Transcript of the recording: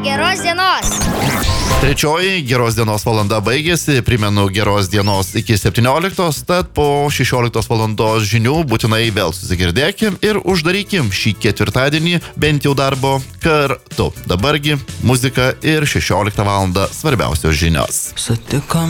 geros dienos. Trečioji geros dienos valanda baigėsi, primenu geros dienos iki 17, tad po 16 valandos žinių būtinai vėl susigirdėkim ir uždarykim šį ketvirtadienį bent jau darbo kartu. Dabargi muzika ir 16 valandą svarbiausios žinios. Sutikom